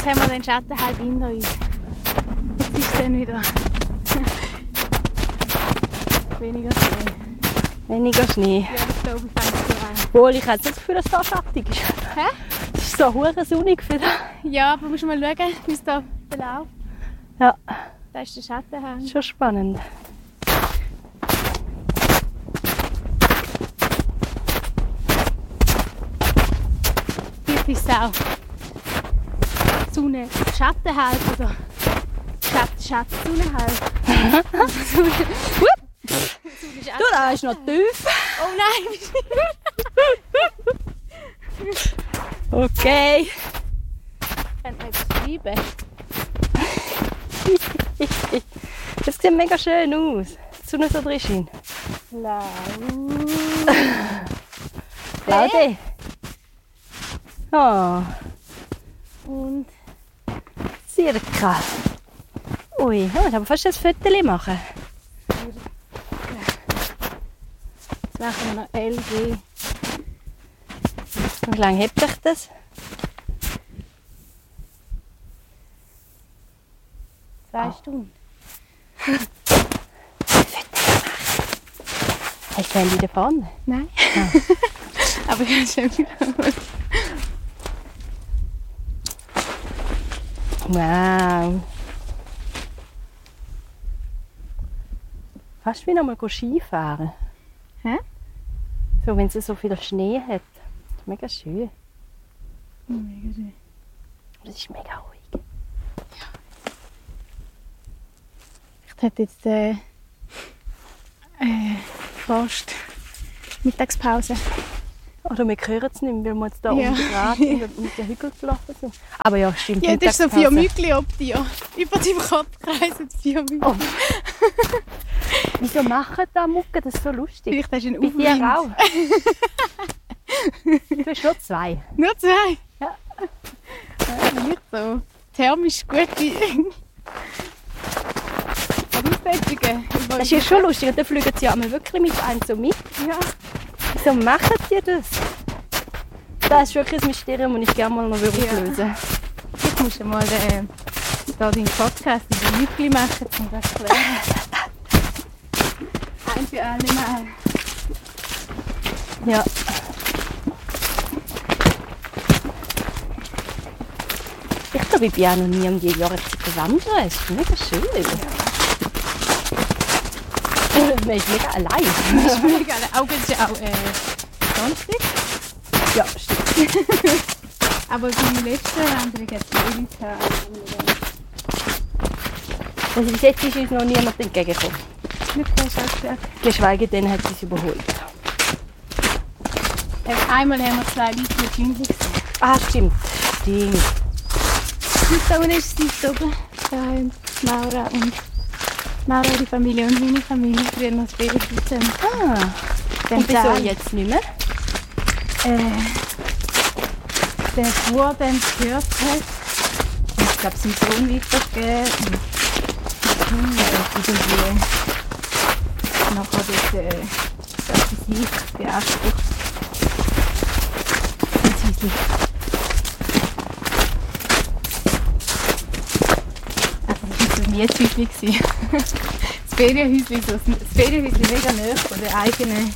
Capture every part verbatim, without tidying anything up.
Jetzt haben wir den Schatten halb hinter uns. Jetzt ist dann wieder weniger Schnee. Weniger Schnee. Ja, ich glaube, ich fange es an. Obwohl, ich habe jetzt das Gefühl, dass es da schattig ist. Hä? Es ist so hure sonnig für da. Ja, aber musst du mal schauen, wie es da verläuft. Ja, Da ist der Schattenhang. schon spannend. Wirklich Sau. Sonne, Schatten halt, also Schatten, Schatten, Sonne halt. Sonne. Du, da ist noch tief. Oh nein! Okay. Kann man beschreiben? Das sieht mega schön aus. Die Sonne so drin scheint. Blau. Claude. Oh, Und circa. Ui, oh, ich habe fast ein Foto machen. jetzt machen wir noch L G. Wie lange hebt sich das? Zwei Oh. Stunden. Hast du Handy davon? Nein. Aber ich habe schon wieder. Wow. Fast wie noch mal Skifahren. Hä? So, wenn es so viel Schnee hat. Das ist mega schön. Mega schön. Das ist mega ruhig. Ich hätte jetzt äh, äh, fast Mittagspause. Oder wir hören es nicht mehr, weil wir jetzt da Ja. um den Grat und mit den Hügeln gelaufen sind. Aber ja, stimmt. Ja, das ist so vier Mittagspause. Mügli ob dir. Über deinem Kopf kreisen vier Mügli. Oh. Wieso machen da Mucke? Das ist so lustig. Vielleicht hast du einen Bei dir Aufwind. auch. Du hast nur zwei. Nur zwei? Ja. Ja, nicht so. Thermisch gute Voraussetzungen. Das ist ja schon lustig. Und dann fliegen sie ja einmal wirklich mit einem so mit. Ja. Wieso machen sie das? Das ist wirklich ein Mysterium, das ich gerne mal noch Ja. auflösen würde. Jetzt musst du mal äh, da deinen Podcast über Mügli machen, um das zu lernen. Ein für alle Mal. Ja. Ich glaube, ich bin auch noch nie um die Jahreszeit wandern. Es ist mega schön. Man ist mega allein. Das ist mega. Auch jetzt ist ja auch äh, Samstag. Ja, stimmt. Aber beim letzten Wanderung hat es eh nicht gehabt. Also bis jetzt ist uns noch niemand entgegengekommen. Nicht kein Schatz. Geschweige denn hat sie es überholt. Einmal haben wir zwei Leute mit Jeans gesehen. Ah, stimmt. Stimmt. Und da unten ist sie da oben. Da haben Maura und Maura, die Familie und meine Familie früher noch das Baby zusammen. Ah. Und wieso jetzt nicht mehr? Äh, der Bauer, der es gehört hat, ich glaube, seinen Sohn weitergegeben. Und ja, irgendwie nachher das, äh, das für sich beansprucht. Das Häuschen. Also das war so nie ein Häuschen. Das Ferienhäuschen, so, das Ferienhäuschen mega nahe von der eigenen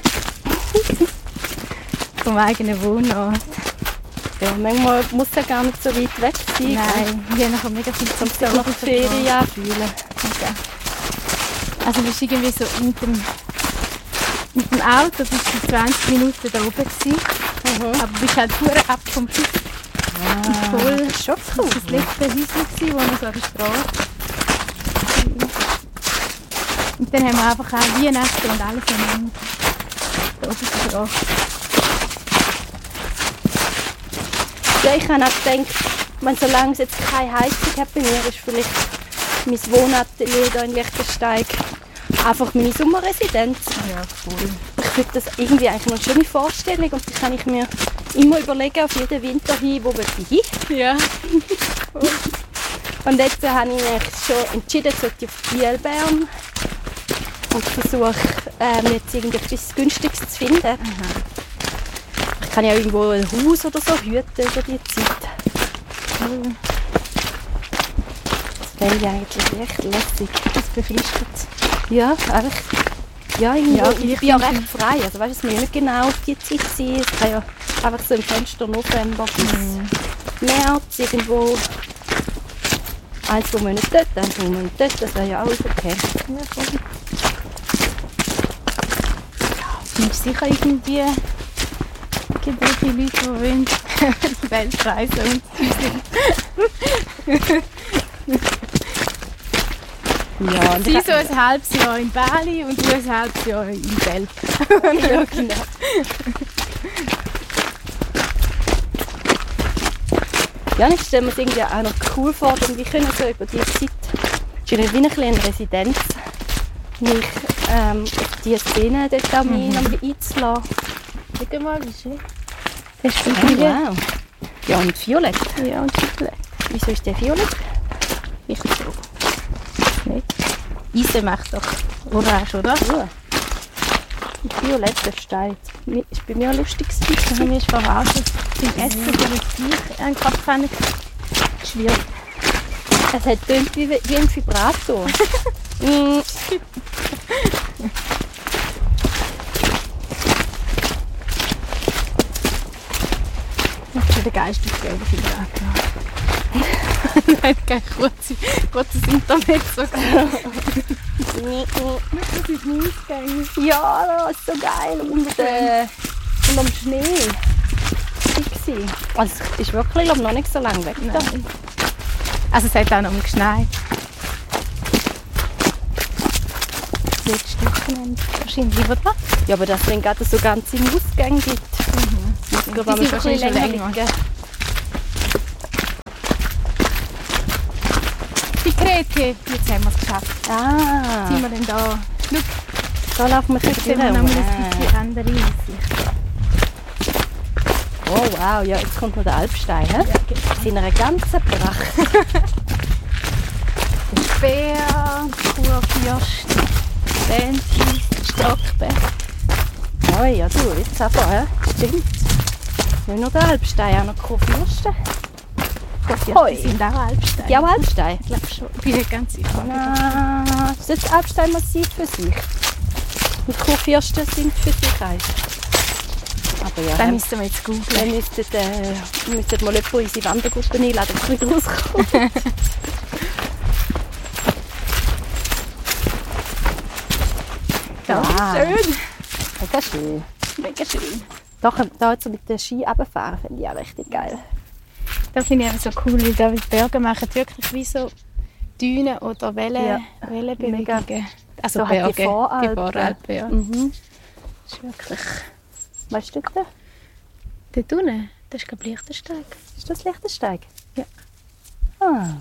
vom eigenen Wohnort. Ja, manchmal muss er gar nicht so weit weg sein. Nein, wir haben nachher mega viel zum Um sich nach der Ferien anfühlen. Also wir waren irgendwie so mit dem, mit dem Auto bis zu zwanzig Minuten da oben gewesen. Mhm. Aber du bist halt verdammt ab vom Schiff. Ah, Voll. das ist schon cool. Das letzte Häuschen gewesen, wo wir so an der Straße. Und dann haben wir einfach auch Weihnachten und alles miteinander da oben verbracht. Ja, ich habe auch gedacht, wenn solange es jetzt keine Heizung hat bei mir, ist vielleicht mein Wohnatelier hier in Liechtenstein einfach meine Sommerresidenz. Ja, voll. Ich finde das irgendwie eigentlich eine schöne Vorstellung und die kann ich mir immer überlegen, auf jeden Winter hin, wo will ich hin. Ja. Und jetzt habe ich mich schon entschieden, jetzt sollte ich auf Biel-Bern und versuche ähm, jetzt irgendetwas Günstiges zu finden. Aha. Ich kann ja irgendwo ein Haus oder so hüten über die Zeit. Cool. fände ich eigentlich echt lässig. Das befristet. Ja, einfach. Ja, irgendwie, Ja, ich bin ja recht frei. Also, weißt, es muss ja nicht genau auf die Zeit sein. Es kann ja einfach so im Fenster November bis Mhm. März irgendwo. Ein, zwei Monate dort, ein, zwei Monate dort. Das wäre ja alles okay. Ja, voll. Es gibt sicher irgendwie irgendwelche Leute, die wollen die Welt reisen und sie sind. Ja, und Sie ich- so ein halbes Jahr in Bali und du ein halbes Jahr in Belp. ja, genau. Ja, ich stelle mir es irgendwie auch noch cool vor, denn wir können so über die Zeit, es ist wie eine kleine Residenz, mich ähm, auf die Szene dort auch mehr mhm. einzulassen. Schau mal, wie schön. Das ist Oh, wow. Ja, und violett. Ja, und Schokolade. Wieso ist der violett? Ich so. Nicht. Eise macht doch orange, oder? Ja. Und violett, das steht. Ist bei mir lustig gewesen. Das haben wir schon vorher beim Essen für dich einen Kopfpfanne geschwirrt. Es hat tönt wie, wie ein Vibrator. mm. Das ist schon der Geist aufgegeben, Vibrator. Nein, kein kurzes, kurzes Intermezzo. Das ist ein Ausgang. Ja, das ist so geil. Und, äh, und am Schnee. Gewesen. Also es ist wirklich glaub, noch nicht so lange weg. Da. Nein. Also es hat auch noch mal geschneit. Letztes Wochenende wahrscheinlich, oder? Ja, aber dass es dann gerade so ganze Ausgänge gibt. Mhm. Ich glaube, Die sind wahrscheinlich schon länger länger. liegen. Die Krete, jetzt haben wir es geschafft. Ah, Sind wir denn da? Schau, da laufen wir jetzt jetzt sehen wir wieder. noch mal ein bisschen andere Aussicht. Oh wow, ja, jetzt kommt noch der Alpstein. He? Ja, genau. In einer ganzen Pracht. Bär, Kurfürst, Bändchen, Stockberg. Oh ja, du, jetzt aber, he? Stimmt. Nicht nur der Alpstein, auch noch Kurfürsten. Kurfürsten Hoi. sind auch Alpsteine. Ja, aber Alpstein. Ich glaube schon. Ich bin nicht ganz sicher. Na, das ist jetzt Alpstein massiv für sich. Die Kurfürsten sind für sich eins. Aber ja, Dann wir müssen wir jetzt googeln. wir müssten, äh, wir müssten mal jemanden in unsere Wandergruppe einladen, dass wir wieder rauskommen. Ja, Wow. schön. Mega schön. Mega schön. Da, da jetzt so mit den Ski runterfahren, finde ich auch richtig geil. Das finde ich eben so cool, weil da die Berge machen wirklich wie so Dünen oder Wellen, Ja. Wellenbewegungen. Also So hat Berge, die Voralpen. die Voralpen, ja. Mhm. Das ist wirklich... Weißt du das? Dort unten, das ist glaube ich Lichtensteig. Ist das Lichtensteig? Ja. Ah.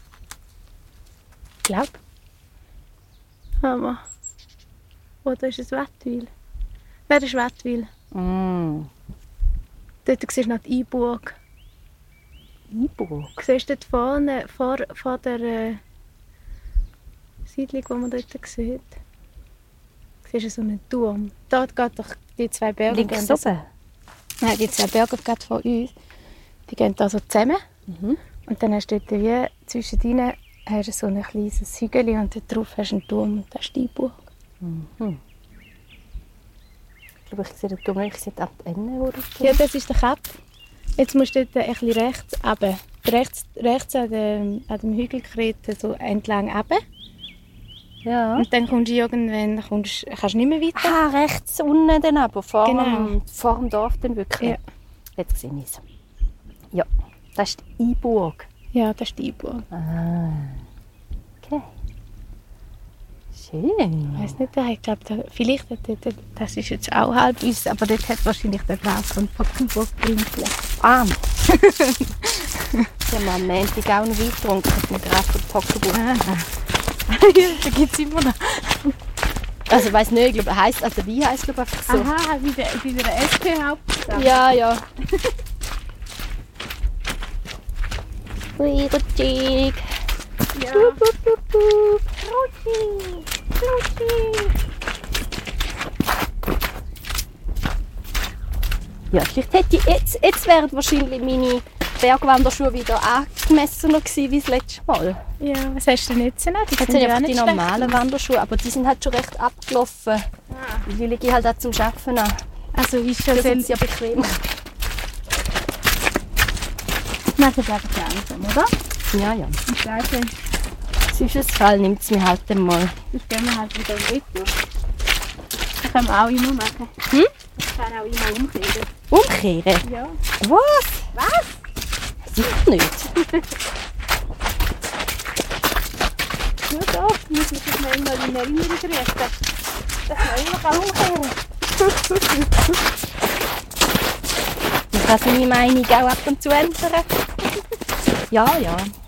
Ich glaube. Aber... Oder ist es Wettwil? Nein, das ist Wettwil. Mm. Dort siehst du noch die Einburg. Einburg? Du siehst dort vorne, vor, vor der äh, Siedlung, die man dort sieht, siehst du so einen Turm. Dort geht doch die zwei Berge. Links gehen das- oben? Nein, die zwei Berge gerade vor uns, die gehen da so zusammen. Mhm. Und dann hast du dort wie zwischen ihnen hast du so ein kleines Hügel und dort drauf hast du einen Turm. Das ist die Einburg. Mhm. Ich glaube, ich sehe den Turm, ich sehe auch die Ende, wo du Ja, das ist der Kap. Jetzt musst du dort ein bisschen rechts runter. Rechts, rechts an dem, an dem Hügelkreter so entlang runter. Ja. Und dann kommst du irgendwann, kommst, kannst du nicht mehr weiter. Ah, rechts unten dann aber, vor, Genau. dem, vor dem Dorf dann wirklich. Ja. Jetzt sehe ich es. Ja, das ist die Einburg. Ja, das ist die Einburg. Ah, okay. Schön. Ich weiss nicht, ich glaube, da, vielleicht hat dort, das ist jetzt auch halb uns, aber dort hat wahrscheinlich der Glas von Pockenburg Blinkeln. Ah. Ich habe am Montag auch noch Wein getrunken mit dem Graf von Pockenburg. Aha. Da gibt es immer noch. Also ich weiss nicht, ich glaube, er heisst, also Wein heisst glaube ich einfach so. Aha, wie der, wie der S P-Hauptstadt. Ja, ja. Ui, rutschig. Ja. Wup, wup, wup, wup. Rutschig, rutschig. Ja, vielleicht hätte ich jetzt, jetzt wären wahrscheinlich meine Bergwanderschuhe wieder angemessener gewesen wie das letzte Mal. Ja, was hast du denn jetzt noch? Die Jetzt sind sind ja einfach nicht die schlecht. normalen Wanderschuhe, aber die sind halt schon recht abgelaufen. Ah. Die lege ich halt auch zum Arbeiten an. Also ist schon Das sind sehr sehr bequem. machen es einfach langsam, oder? Ja, ja. Ich sage, Sonst Fall nimmt es mir halt dann mal. sonst gehen wir halt wieder weiter. Das können wir auch immer machen. Hm? Ich kann auch immer umkehren. Umkehren? Ja. Was? Was? Sicher nicht. Nur da muss man sich noch einmal in Erinnerung rufen, dass man immer umkehren kann. Ich kann meine Meinung auch ab und zu ändern. Ja, ja.